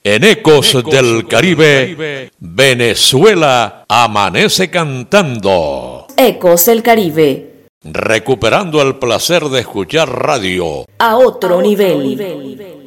En Ecos del Caribe, Venezuela amanece cantando. Ecos del Caribe. Recuperando el placer de escuchar radio A otro nivel.